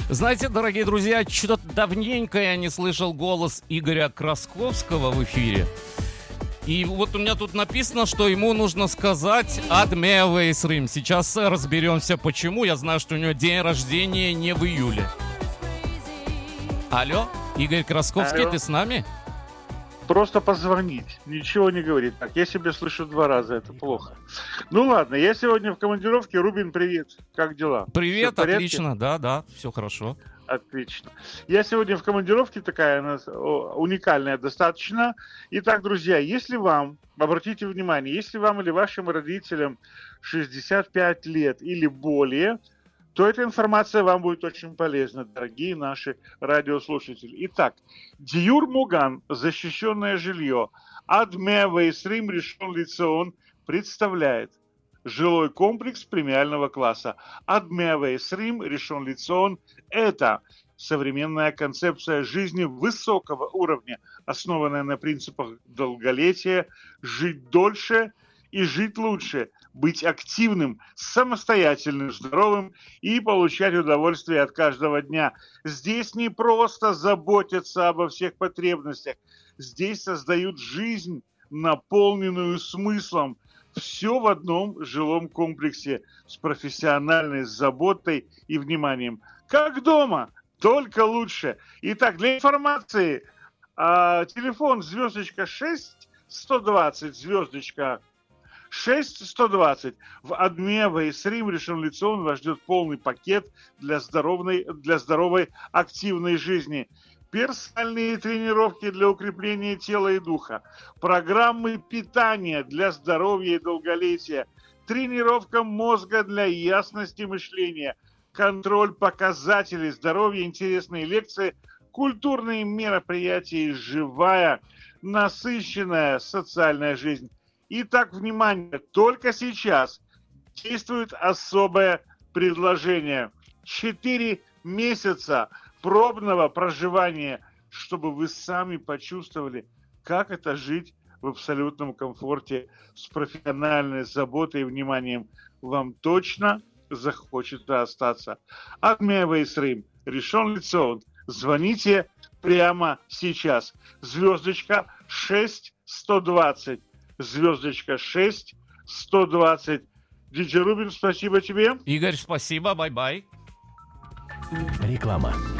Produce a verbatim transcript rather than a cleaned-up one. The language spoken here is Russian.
Знаете, дорогие друзья, что-то давненько я не слышал голос Игоря Красковского в эфире. И вот у меня тут написано, что ему нужно сказать «Адмевейс Рим». Сейчас разберемся, почему. Я знаю, что у него день рождения не в июле. Алло, Игорь Красковский, Алло. Ты с нами? Просто позвонить, ничего не говорит. Так, я себя слышу два раза, это плохо. Ну ладно, я сегодня в командировке. Рубин, привет, как дела? Привет, Всё в порядке? отлично, да, да, все хорошо. Отлично. Я сегодня в командировке, такая она о, уникальная достаточно. Итак, друзья, если вам, обратите внимание, если вам или вашим родителям шестьдесят пять лет или более, то эта информация вам будет очень полезна, дорогие наши радиослушатели. Итак, Диюр Муган, защищенное жилье, Адмевейс Рим Ришон Лицион представляет жилой комплекс премиального класса. Адмевейс Рим Ришон Лицион – это современная концепция жизни высокого уровня, основанная на принципах долголетия, жить дольше и жить лучше, быть активным, самостоятельным, здоровым и получать удовольствие от каждого дня. Здесь не просто заботятся обо всех потребностях, здесь создают жизнь, наполненную смыслом. Все в одном жилом комплексе с профессиональной заботой и вниманием. Как дома, только лучше. Итак, для информации, а, телефон звездочка шесть сто двадцать, звездочка шесть сто двадцать. В Адмевейс Рим Ришон Лицион вас ждет полный пакет для здоровой, для здоровой активной жизни. Персональные тренировки для укрепления тела и духа, программы питания для здоровья и долголетия, тренировка мозга для ясности мышления, контроль показателей здоровья, интересные лекции, культурные мероприятия и живая, насыщенная социальная жизнь. Итак, внимание, только сейчас действует особое предложение. Четыре месяца пробного проживания, чтобы вы сами почувствовали, как это жить в абсолютном комфорте с профессиональной заботой и вниманием. Вам точно захочется остаться. Адмевейс Рим, Ришон Лицион. Звоните прямо сейчас. Звездочка шесть сто двадцать. Звездочка шесть сто двадцать. Диджей Рубин, спасибо тебе. Игорь, спасибо, бай-бай. Реклама.